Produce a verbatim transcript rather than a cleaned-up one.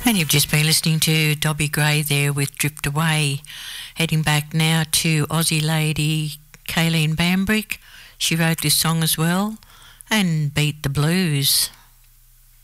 And you've just been listening to Dobby Gray there with Drift Away. Heading back now to Aussie lady Kayleen Bambrick. She wrote this song as well, and Beat the Blues.